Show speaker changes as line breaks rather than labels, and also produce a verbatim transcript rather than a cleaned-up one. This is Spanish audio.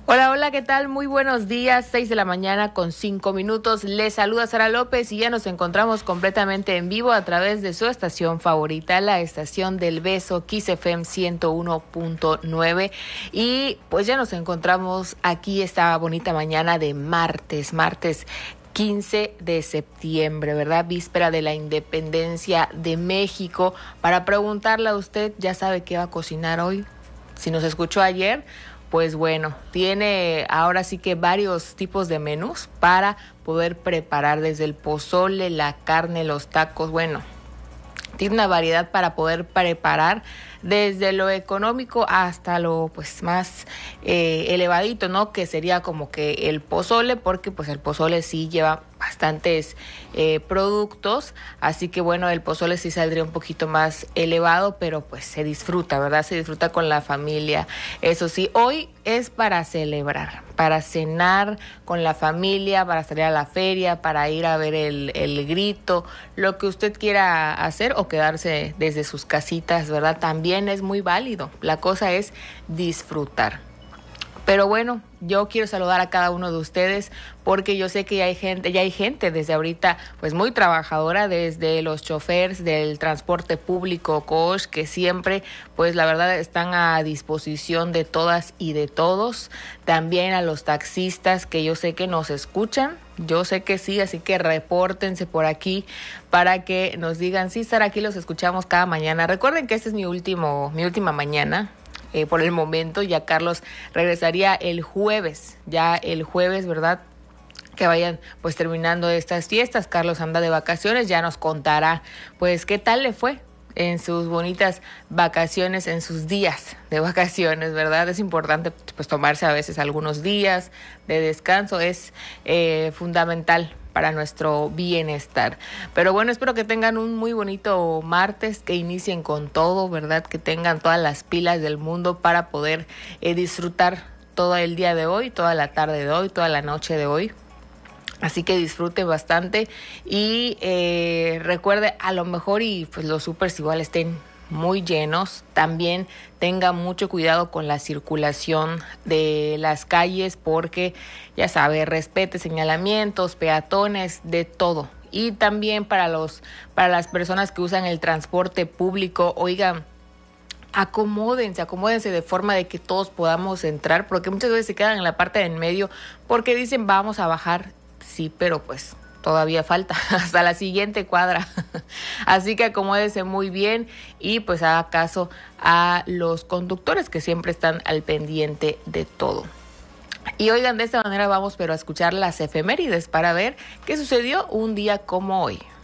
Hola, hola, ¿qué tal? Muy buenos días, seis de la mañana con cinco minutos. Les saluda Sara López y ya nos encontramos completamente en vivo a través de su estación favorita, la estación del beso, Kiss F M ciento uno punto nueve. Y pues ya nos encontramos aquí esta bonita mañana de martes, martes quince de septiembre, ¿verdad? Víspera de la independencia de México. Para preguntarle a usted, ¿ya sabe qué va a cocinar hoy? Si nos escuchó ayer, pues bueno, tiene ahora sí que varios tipos de menús para poder preparar, desde el pozole, la carne, los tacos, bueno, tiene una variedad para poder preparar desde lo económico hasta lo pues más eh, elevadito, ¿no? Que sería como que el pozole, porque pues el pozole sí lleva bastantes eh, productos, así que bueno, el pozole sí saldría un poquito más elevado, pero pues se disfruta, ¿verdad? Se disfruta con la familia. Eso sí, hoy es para celebrar, para cenar con la familia, para salir a la feria, para ir a ver el, el grito, lo que usted quiera hacer o quedarse desde sus casitas, ¿verdad? También es muy válido. La cosa es disfrutar. Pero bueno, yo quiero saludar a cada uno de ustedes porque yo sé que ya hay gente, ya hay gente desde ahorita pues muy trabajadora, desde los choferes del transporte público Coach, que siempre pues la verdad están a disposición de todas y de todos. También a los taxistas que yo sé que nos escuchan, yo sé que sí, así que repórtense por aquí para que nos digan, sí, Sara, aquí los escuchamos cada mañana. Recuerden que este es mi último, mi última mañana. Eh, por el momento, ya Carlos regresaría el jueves, ya el jueves, ¿verdad? Que vayan pues terminando estas fiestas. Carlos anda de vacaciones, ya nos contará pues qué tal le fue en sus bonitas vacaciones, en sus días de vacaciones, ¿verdad? Es importante pues tomarse a veces algunos días de descanso, es eh, fundamental para nuestro bienestar. Pero bueno, espero que tengan un muy bonito martes, que inicien con todo, ¿verdad? Que tengan todas las pilas del mundo para poder eh, disfrutar todo el día de hoy, toda la tarde de hoy, toda la noche de hoy. Así que disfrute bastante y eh, recuerde, a lo mejor y pues los supers igual estén muy llenos, también tenga mucho cuidado con la circulación de las calles porque ya sabe, respete señalamientos, peatones, de todo. Y también para los para las personas que usan el transporte público, oigan, acomódense, acomódense de forma de que todos podamos entrar, porque muchas veces se quedan en la parte de en medio porque dicen vamos a bajar. Sí, pero pues todavía falta hasta la siguiente cuadra. Así que acomódese muy bien y pues haga caso a los conductores que siempre están al pendiente de todo. Y oigan, de esta manera vamos pero a escuchar las efemérides para ver qué sucedió un día como hoy.